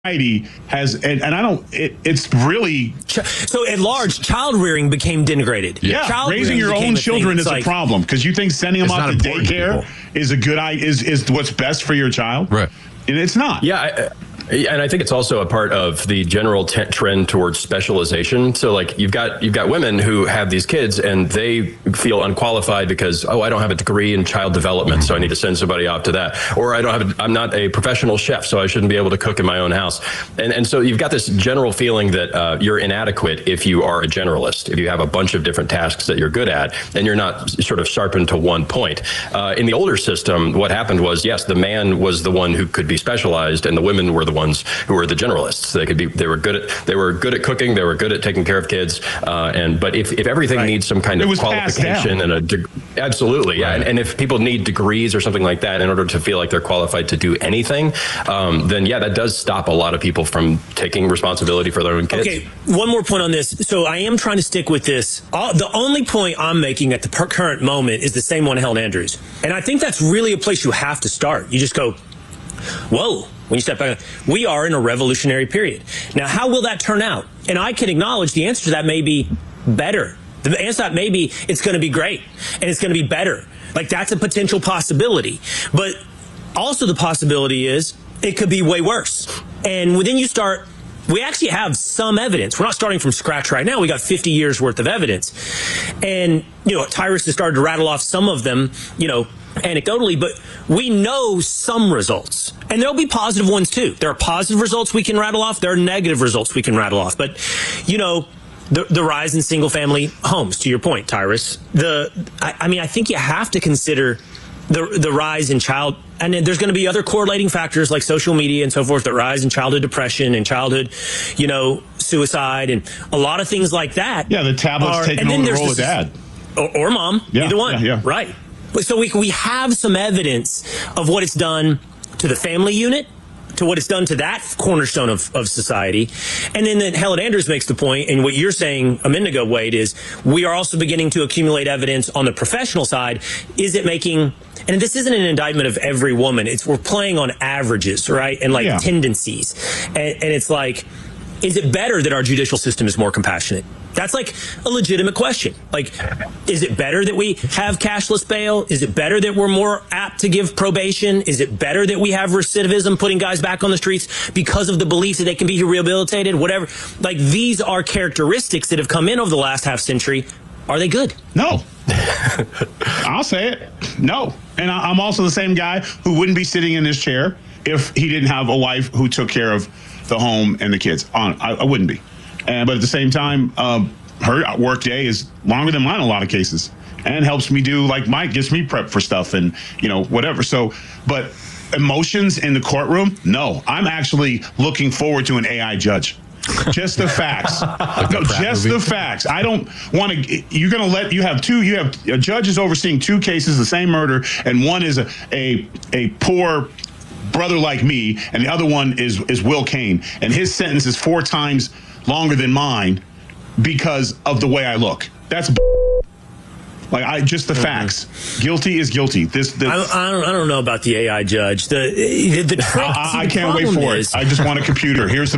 society has, and I don't, it's really. So at large, child rearing became denigrated. Yeah, raising your own children is a problem because you think sending them off to daycare is a good idea, is what's best for your child. Right. And it's not. Yeah. And I think it's also a part of the general trend towards specialization. So like you've got women who have these kids and they feel unqualified because, I don't have a degree in child development, so I need to send somebody off to that. Or I'm not a professional chef, so I shouldn't be able to cook in my own house. And so you've got this general feeling that you're inadequate if you are a generalist, if you have a bunch of different tasks that you're good at and you're not sort of sharpened to one point. In the older system, what happened was, yes, the man was the one who could be specialized and the women were the ones who were the generalists. They were good at cooking, they were good at taking care of kids, but if everything needs some kind of qualification and absolutely, yeah, and if people need degrees or something like that in order to feel like they're qualified to do anything, then yeah, that does stop a lot of people from taking responsibility for their own kids. Okay, one more point on this. So I am trying to stick with this. The only point I'm making at the current moment is the same one Helen Andrews, and I think that's really a place you have to start. You just go, whoa. When you step back, we are in a revolutionary period. Now, how will that turn out? And I can acknowledge the answer to that may be better. The answer to that may be it's going to be great and it's going to be better. Like that's a potential possibility. But also the possibility is it could be way worse. And then you start, we actually have some evidence. We're not starting from scratch right now. We got 50 years worth of evidence. And, Tyrus has started to rattle off some of them, anecdotally, but we know some results. And there'll be positive ones too. There are positive results we can rattle off. There are negative results we can rattle off. But, the rise in single family homes, to your point, Tyrus, I think you have to consider the rise in child, and there's going to be other correlating factors like social media and so forth that rise in childhood depression and childhood, suicide and a lot of things like that. Yeah, the tablet's taking over the role of dad. Or mom, either one. Yeah. Right. So we have some evidence of what it's done to the family unit, to what it's done to that cornerstone of society. And then Helen Andrews makes the point, and what you're saying a minute ago, Wade, is we are also beginning to accumulate evidence on the professional side. Is it making, and this isn't an indictment of every woman, we're playing on averages, right? And tendencies. And it's like, is it better that our judicial system is more compassionate? That's like a legitimate question. Like, is it better that we have cashless bail? Is it better that we're more apt to give probation? Is it better that we have recidivism, putting guys back on the streets because of the belief that they can be rehabilitated? Whatever. Like, these are characteristics that have come in over the last half century. Are they good? No. I'll say it. No. And I'm also the same guy who wouldn't be sitting in this chair if he didn't have a wife who took care of the home and the kids. I wouldn't be. But at the same time, her work day is longer than mine in a lot of cases, and helps me do gets me prepped for stuff and whatever. So, but emotions in the courtroom, no. I'm actually looking forward to an AI judge. Just the facts. The facts. I don't want to. You're going to let you have a judge is overseeing two cases, the same murder, and one is a poor brother like me, and the other one is Will Kane, and his sentence is 4 times longer than mine because of the way I look. That's just the facts. Guilty is guilty. I don't know about the AI judge. The trick. I can't wait for it. I just want a computer. Here's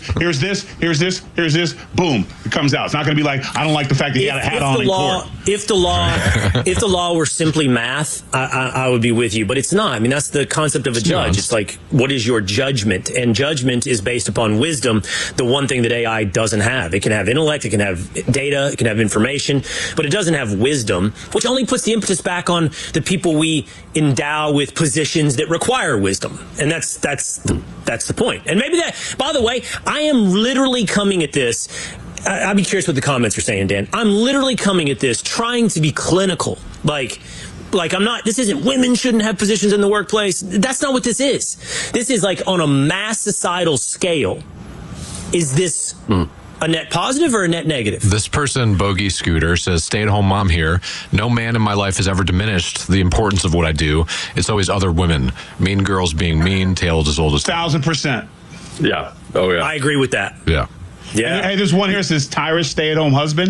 this. Boom, it comes out. It's not going to be like, I don't like the fact that he had a hat on in court. If the law were simply math, I would be with you, but it's not. I mean, that's the concept of a judge. It's like, what is your judgment? And judgment is based upon wisdom. The one thing that AI doesn't have. It can have intellect, it can have data, it can have information, but it doesn't have wisdom, which only puts the impetus back on the people we endow with positions that require wisdom. And that's the point. And maybe that, by the way, I am literally coming at this. I'd be curious what the comments are saying, Dan. I'm literally coming at this trying to be clinical. Like I'm not, this isn't women shouldn't have positions in the workplace. That's not what this is. This is like on a mass societal scale. Is this a net positive or a net negative? This person, Bogey Scooter, says, stay-at-home mom here. No man in my life has ever diminished the importance of what I do. It's always other women. Mean girls being mean, tales as old as 1,000%. Yeah. Oh, yeah. I agree with that. Yeah. Yeah. Hey, there's one here that says Tyrus, stay-at-home husband.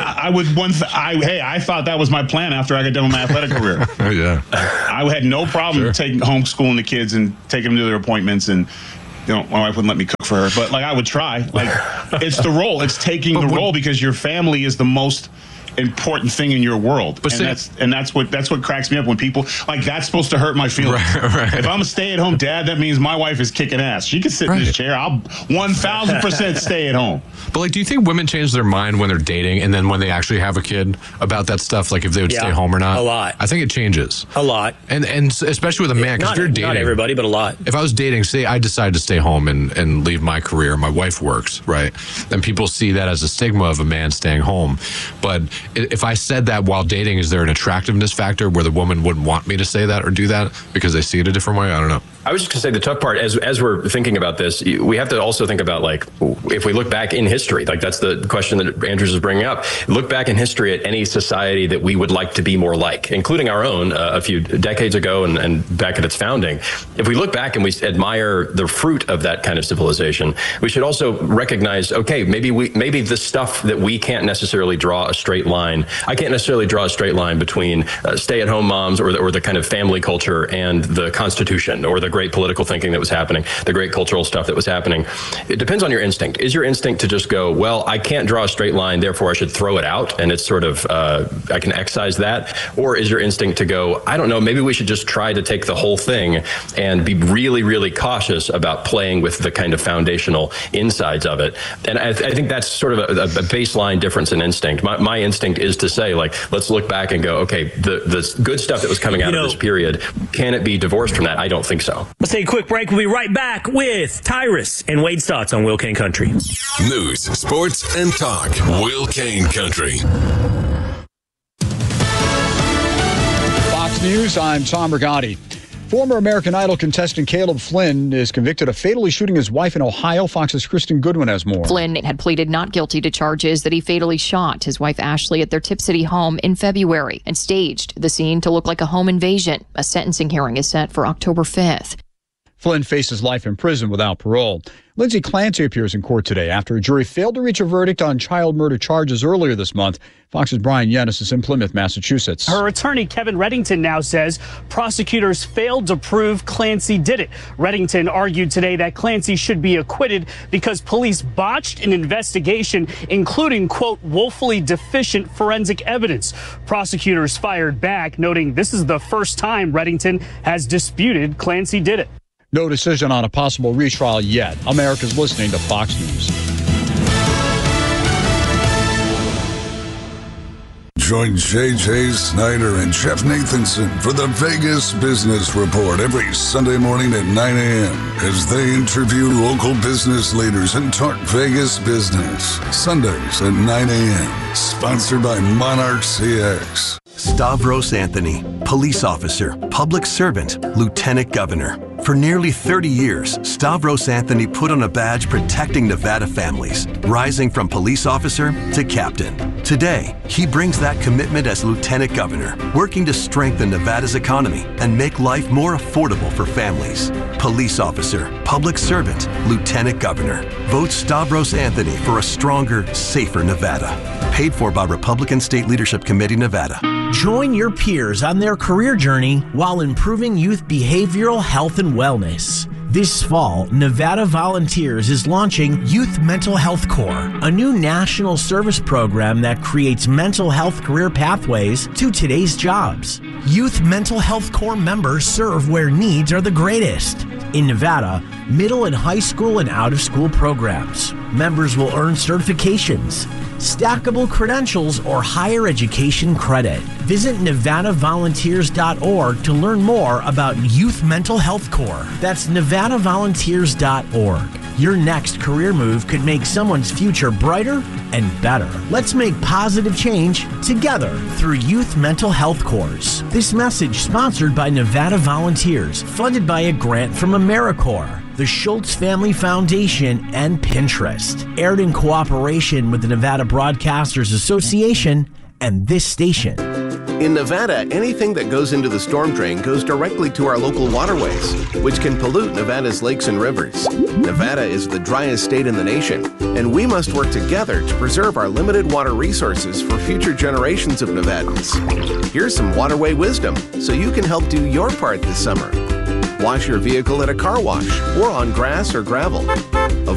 I thought that was my plan after I got done with my athletic career. Yeah. I had no problem taking homeschooling the kids and taking them to their appointments and my wife wouldn't let me cook for her, but like I would try. Like it's the role. It's taking the role because your family is the most important thing in your world. But that's what cracks me up when people like that's supposed to hurt my feelings. Right. If I'm a stay-at-home dad, that means my wife is kicking ass. She can sit in this chair. I'll 1,000% stay at home. But like, do you think women change their mind when they're dating and then when they actually have a kid about that stuff? Like if they would stay home or not? A lot. I think it changes. A lot. And especially with a man, because if you're dating. Not everybody, but a lot. If I was dating, say I decided to stay home and leave my career, my wife works, right? Then people see that as a stigma of a man staying home. But if I said that while dating, is there an attractiveness factor where the woman wouldn't want me to say that or do that because they see it a different way? I don't know. I was just going to say the tough part, as we're thinking about this, we have to also think about, like, if we look back in history, like that's the question that Andrews is bringing up. Look back in history at any society that we would like to be more like, including our own a few decades ago and back at its founding. If we look back and we admire the fruit of that kind of civilization, we should also recognize, okay, maybe the stuff that we can't necessarily draw a straight line. I can't necessarily draw a straight line between stay-at-home moms or the kind of family culture and the Constitution or the great political thinking that was happening, the great cultural stuff that was happening. It depends on your instinct. Is your instinct to just go, well, I can't draw a straight line, therefore I should throw it out, and it's sort of, I can excise that? Or is your instinct to go, I don't know, maybe we should just try to take the whole thing and be really, really cautious about playing with the kind of foundational insides of it? And I think that's sort of a baseline difference in instinct. My instinct is to say, like, let's look back and go, okay, the good stuff that was coming out of this period, can it be divorced from that? I don't think so. Let's take a quick break. We'll be right back with Tyrus and Wade's thoughts on Will Kane Country. News, sports, and talk. Will Kane Country. Fox News, I'm Tom Rigotti. Former American Idol contestant Caleb Flynn is convicted of fatally shooting his wife in Ohio. Fox's Kristen Goodwin has more. Flynn had pleaded not guilty to charges that he fatally shot his wife Ashley at their Tip City home in February and staged the scene to look like a home invasion. A sentencing hearing is set for October 5th. Flynn faces life in prison without parole. Lindsay Clancy appears in court today after a jury failed to reach a verdict on child murder charges earlier this month. Fox's Brian Yennis is in Plymouth, Massachusetts. Her attorney, Kevin Reddington, now says prosecutors failed to prove Clancy did it. Reddington argued today that Clancy should be acquitted because police botched an investigation, including, quote, woefully deficient forensic evidence. Prosecutors fired back, noting this is the first time Reddington has disputed Clancy did it. No decision on a possible retrial yet. America's listening to Fox News. Join JJ Snyder and Jeff Nathanson for the Vegas Business Report every Sunday morning at 9 a.m. as they interview local business leaders and talk Vegas business. Sundays at 9 a.m. Sponsored by Monarch CX. Stavros Anthony, police officer, public servant, lieutenant governor. For nearly 30 years, Stavros Anthony put on a badge protecting Nevada families, rising from police officer to captain. Today, he brings that commitment as lieutenant governor, working to strengthen Nevada's economy and make life more affordable for families. Police officer, public servant, lieutenant governor. Vote Stavros Anthony for a stronger, safer Nevada. Paid for by Republican State Leadership Committee, Nevada. Join your peers on their career journey while improving youth behavioral health and wellness. This fall, Nevada Volunteers is launching Youth Mental Health Corps, a new national service program that creates mental health career pathways to today's jobs. Youth Mental Health Corps members serve where needs are the greatest. In Nevada, middle and high school and out-of-school programs. Members will earn certifications, stackable credentials, or higher education credit. Visit NevadaVolunteers.org to learn more about Youth Mental Health Corps. That's NevadaVolunteers.org. Your next career move could make someone's future brighter and better. Let's make positive change together through Youth Mental Health Corps. This message sponsored by Nevada Volunteers, funded by a grant from AmeriCorps, the Schultz Family Foundation, and Pinterest. Aired in cooperation with the Nevada Broadcasters Association and this station. In Nevada, anything that goes into the storm drain goes directly to our local waterways, which can pollute Nevada's lakes and rivers. Nevada is the driest state in the nation, and we must work together to preserve our limited water resources for future generations of Nevadans. Here's some waterway wisdom so you can help do your part this summer. Wash your vehicle at a car wash or on grass or gravel.